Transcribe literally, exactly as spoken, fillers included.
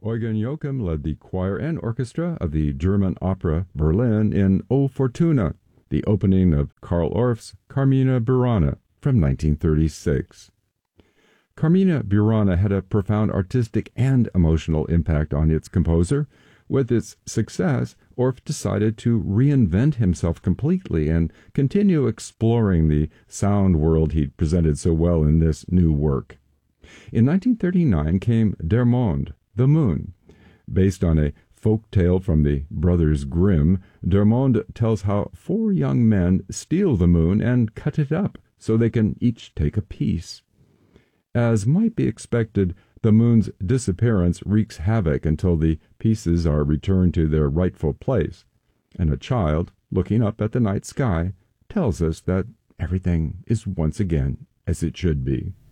Eugen Joachim led the choir and orchestra of the German Opera Berlin in O Fortuna, the opening of Carl Orff's Carmina Burana from nineteen thirty-six. Carmina Burana had a profound artistic and emotional impact on its composer. With its success, Orff decided to reinvent himself completely and continue exploring the sound world he'd presented so well in this new work. In nineteen thirty-nine came Der Mond, The Moon. Based on a folk tale from the Brothers Grimm, Der Mond tells how four young men steal the moon and cut it up so they can each take a piece. As might be expected, the moon's disappearance wreaks havoc until the pieces are returned to their rightful place, and a child, looking up at the night sky, tells us that everything is once again as it should be.